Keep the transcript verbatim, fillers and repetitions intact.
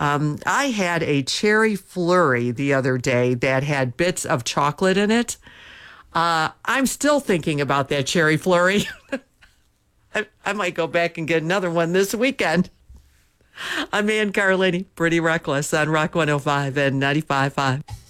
Um, I had a cherry flurry the other day that had bits of chocolate in it. Uh, I'm still thinking about that cherry flurry. I, I might go back and get another one this weekend. I'm Ann Carlini, Pretty Reckless on Rock one oh five and ninety-five point five.